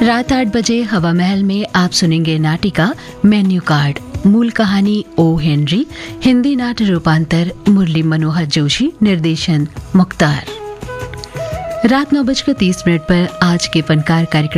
रात 8 बजे हवा महल में आप सुनेंगे नाटिका मेन्यू कार्ड। मूल कहानी ओ हेनरी, हिंदी नाट्य रूपांतर मुरली मनोहर जोशी, निर्देशन मुख्तार। रात 9:30 पर आज के फनकार कार्यक्रम